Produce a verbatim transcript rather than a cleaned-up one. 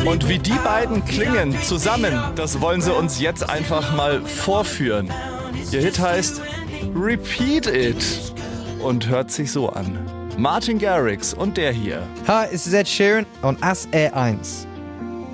Und wie die beiden klingen zusammen, das wollen sie uns jetzt einfach mal vorführen. Ihr Hit heißt Repeat It und hört sich so an. Martin Garrix und der hier. Hi, es ist Ed Sheeran und S R eins.